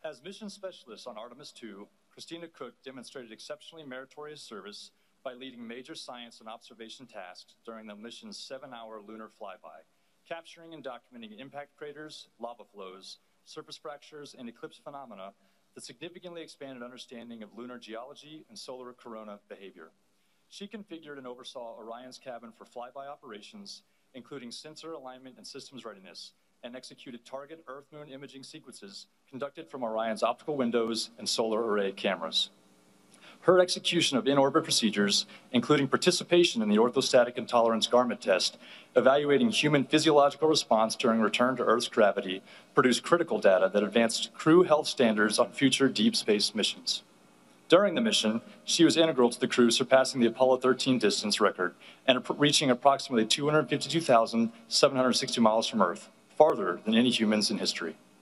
As mission specialist on Artemis II, Christina Cook demonstrated exceptionally meritorious service by leading major science and observation tasks during the mission's 7-hour lunar flyby, capturing and documenting impact craters, lava flows, surface fractures, and eclipse phenomena that significantly expanded understanding of lunar geology and solar corona behavior. She configured and oversaw Orion's cabin for flyby operations, including sensor alignment and systems readiness, and executed target Earth-Moon imaging sequences conducted from Orion's optical windows and solar array cameras. Her execution of in-orbit procedures, including participation in the orthostatic intolerance garment test, evaluating human physiological response during return to Earth's gravity, produced critical data that advanced crew health standards on future deep space missions. During the mission, she was integral to the crew surpassing the Apollo 13 distance record and reaching approximately 252,760 miles from Earth, farther than any humans in history.